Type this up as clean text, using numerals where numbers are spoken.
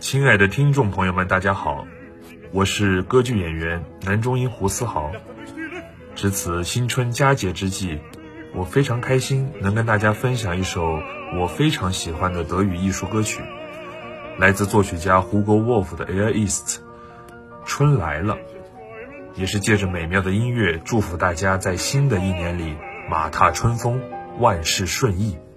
亲爱的听众朋友们，大家好，我是歌剧演员男中音胡思豪。值此新春佳节之际，我非常开心能跟大家分享一首我非常喜欢的德语艺术歌曲，来自作曲家 Hugo Wolf 的 Air East， 春来了，也是借着美妙的音乐祝福大家在新的一年里马踏春风，万事顺意。